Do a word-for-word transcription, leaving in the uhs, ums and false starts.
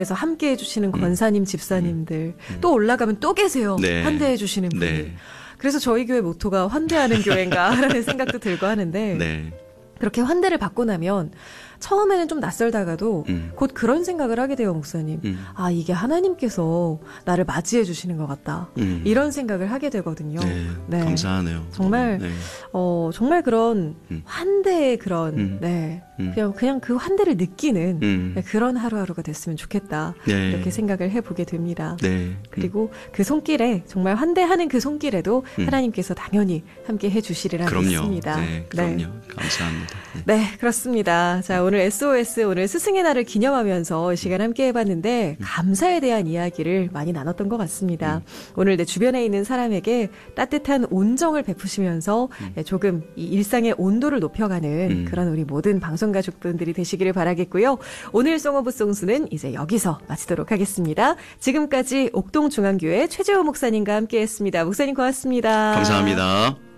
그래서 함께 해주시는 음. 권사님, 집사님들 음. 또 올라가면 또 계세요. 네. 환대해주시는 분이. 네. 그래서 저희 교회 모토가 환대하는 교회인가라는 생각도 들고 하는데 네. 그렇게 환대를 받고 나면 처음에는 좀 낯설다가도 음. 곧 그런 생각을 하게 돼요, 목사님. 음. 아, 이게 하나님께서 나를 맞이해 주시는 것 같다. 음. 이런 생각을 하게 되거든요. 네, 네. 감사하네요. 정말 네. 어, 정말 그런 음. 환대의 그런 음. 네. 음. 그냥 그냥 그 환대를 느끼는 음. 네, 그런 하루하루가 됐으면 좋겠다. 네. 이렇게 생각을 해보게 됩니다. 네. 그리고 음. 그 손길에 정말 환대하는 그 손길에도 음. 하나님께서 당연히 함께 해주시리라 믿습니다. 네, 그럼요. 네. 감사합니다. 네. 네, 그렇습니다. 자, 오늘 에스오에스 오늘 스승의 날을 기념하면서 이 시간 함께 해봤는데 음. 감사에 대한 이야기를 많이 나눴던 것 같습니다. 음. 오늘 내 주변에 있는 사람에게 따뜻한 온정을 베푸시면서 음. 조금 이 일상의 온도를 높여가는 음. 그런 우리 모든 방송 가족분들이 되시기를 바라겠고요. 오늘 송 오브 송스는 이제 여기서 마치도록 하겠습니다. 지금까지 옥동중앙교회 최재호 목사님과 함께했습니다. 목사님 고맙습니다. 감사합니다.